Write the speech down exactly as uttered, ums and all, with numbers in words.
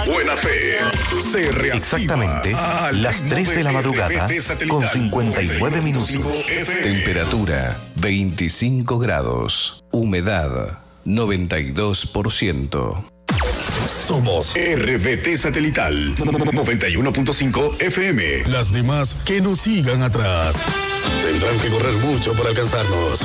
buena fe se reactiva. Exactamente las tres de la madrugada con cincuenta y nueve minutos. Temperatura veinticinco grados. Humedad noventa y dos por ciento. Somos R B T Satelital noventa y uno punto cinco F M. Las demás que nos sigan atrás tendrán que correr mucho para alcanzarnos.